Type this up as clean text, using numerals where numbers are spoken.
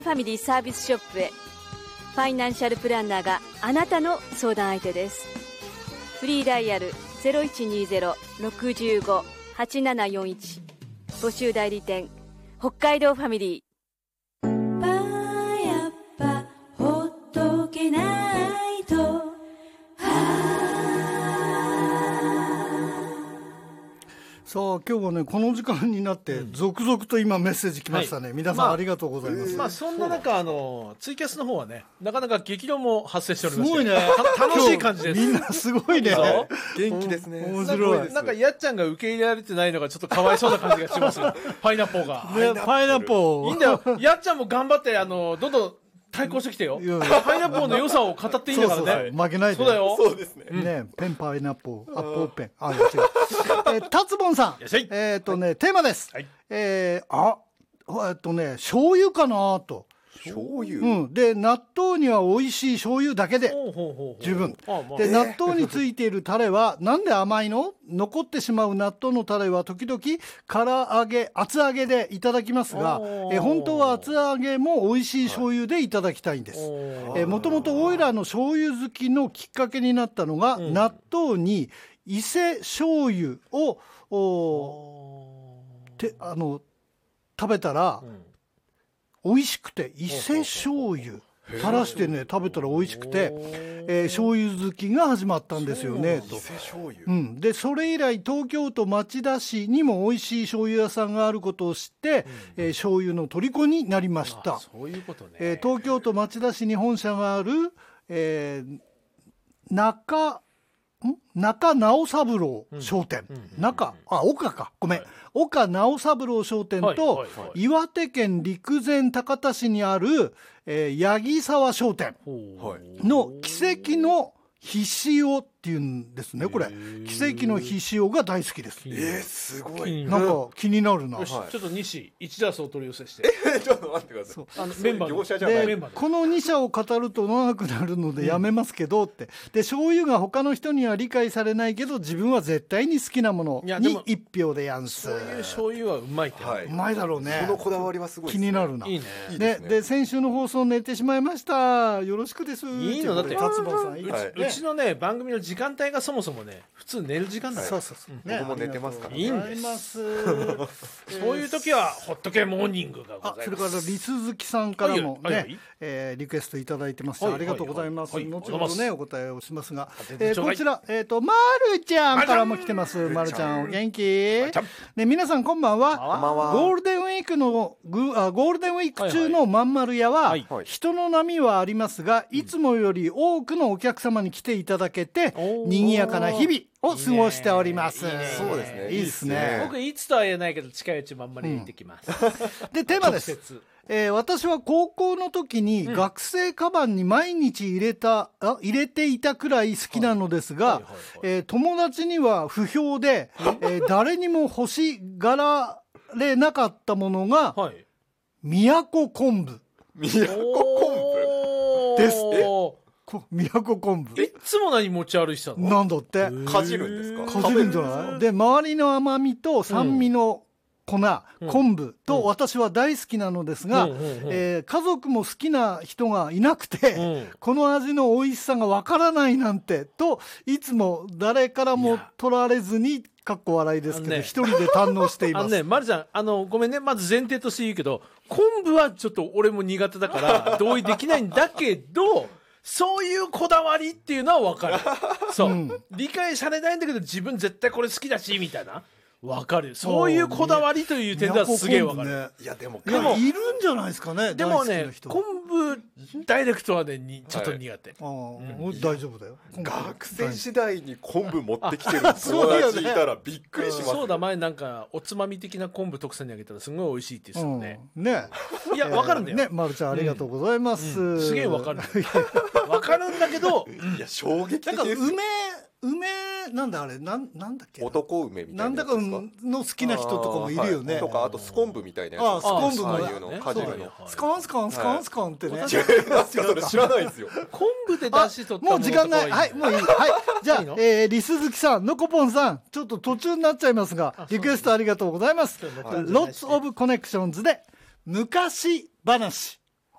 ファミリーサービスショップへ。ファイナンシャルプランナーがあなたの相談相手です。フリーダイヤル 0120-65-8741。募集代理店北海道ファミリー。 やっぱほっとけないと。 さあ今日はねこの時間になって続々と今メッセージ来ましたね、はい、皆さんありがとうございます、 そんな中ツイキャスの方はねなかなか激論も発生しておりまして、 すごいね楽しい感じです。 みんなすごいね元気ですね。 面白い。 なんかやっちゃんが受け入れられてないのがちょっとかわいそうな感じがしますよパイナッポーが、 ね、パイナッポーいいんだよ。やっちゃんも頑張ってどんどん対抗してきてよ。パイナッポーの良さを語っていいんだからね。 そう負けないで。 そうだよ。 そうですね。 ね、ペンパイナッポー、アッポーペン。あ、違う。タツボンさん。テーマです。醤油かなと。 醤油。 うん。で、納豆には美味しい醤油だけで十分。で、納豆についているタレはなんで甘いの？残ってしまう納豆のタレは時々厚揚げでいただきますが、本当は厚揚げも美味しい醤油でいただきたいんです。もともとオイラの醤油好きのきっかけになったのが、納豆に伊勢醤油を食べたら、美味しくて伊勢醤油垂らしてね食べたら美味しくて、醤油好きが始まったんですよねと。 伊勢醤油、 でそれ以来東京都町田市にも美味しい醤油屋さんがあることを知って、醤油の虜になりました。 そういうことね。 東京都町田市に本社がある、中直三郎商店、岡直三郎商店と、岩手県陸前高田市にある、八木沢商店の奇跡のひしおっていうんですね。これ奇跡のひしおが大好きです。 すごい。 なんか気になるな。 ちょっと西1打数を取り寄せしてちょっと待ってください。 メンバーの業者じゃない。 でこの2社を語ると長くなるのでやめますけどって、で醤油が他の人には理解されないけど自分は絶対に好きなものに1票でやんす。 そういう醤油はうまいって、 うまいだろうね。 そのこだわりはすごい気になるな。 いいね。 で先週の放送寝てしまいました、よろしくです。 いいのだって達坊さん、 うちのね番組の時間帯がそもそもね普通寝る時間だから。 僕も寝てますからね。 いいんです。そういう時はホットケモーニングがございます。 それからリスズキさんからもねリクエストいただいてます。ありがとうございます。後ほどねお答えをしますが、こちらまるちゃんからも来てます。まるちゃんお元気ね。皆さんこんばんは。ゴールデンウィーク中のまんまる屋は人の波はありますが、いつもより多くのお客様に来ていただけて賑やかな日々を過ごしております。 そうですね。 いいですね。 僕いつとは言えないけど近いうちまんまり行ってきます。 でテーマです。私は高校の時に学生カバンに毎日入れていたくらい好きなのですが、友達には不評で、誰にも欲しがられなかったものが、宮古昆布ですって。宮古昆布いつも何持ち歩いてたの？ なんだって。 かじるんですか？ かじるんじゃない？で周りの甘みと酸味の昆布と私は大好きなのですが、家族も好きな人がいなくて、この味の美味しさがわからないなんてといつも誰からも取られずにかっこ笑いですけど、一人で堪能しています。 まるちゃんごめんね、まず前提として言うけど昆布はちょっと俺も苦手だから同意できないんだけどそういうこだわりっていうのは分かる。そう、理解されないんだけど自分絶対これ好きだしみたいな分かる。そういうこだわりという点ではすげえ分かる。 いやでもいるんじゃないですかね。 でもね昆布ダイレクトはねちょっと苦手。 大丈夫だよ。 学生時代に昆布持ってきてる友達いたらびっくりします。 そうだ、前なんかおつまみ的な昆布特産にあげたらすごい美味しいって言ってたね。 ね、 いや分かるんだよね。 まるちゃんありがとうございます。 すげえ分かる。分かるんだけど、 いや衝撃的です。 梅なんだあれなんだっけ、 男梅みたいななんだかの好きな人とかもいるよね。 とかあとスコンブみたいなやつ。 スコンブもかじるのスコンスコンスコンスコンってね。 違いますよ、それ知らないですよ。 昆布で出しとったもう時間ない。はい、もういい。はい、じゃあリスズキさん、のこぽんさん、ちょっと途中になっちゃいますがリクエストありがとうございます。Lots of Connections で昔話。